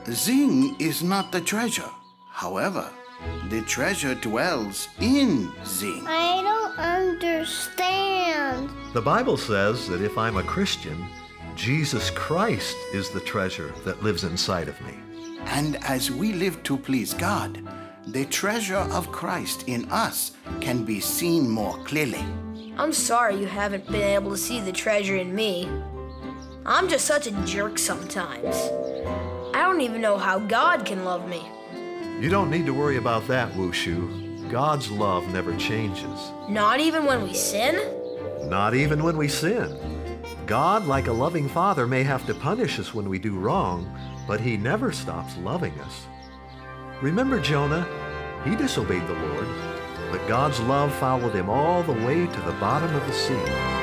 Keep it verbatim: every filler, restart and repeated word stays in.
Zing is not the treasure. However, the treasure dwells in Zing. I don't understand. The Bible says that if I'm a Christian, Jesus Christ is the treasure that lives inside of me. And as we live to please God, the treasure of Christ in us can be seen more clearly. I'm sorry you haven't been able to see the treasure in me. I'm just such a jerk sometimes. I don't even know how God can love me. You don't need to worry about that, Wushu. God's love never changes. Not even when we sin? Not even when we sin. God, like a loving father, may have to punish us when we do wrong, but he never stops loving us. Remember Jonah? He disobeyed the Lord, but God's love followed him all the way to the bottom of the sea.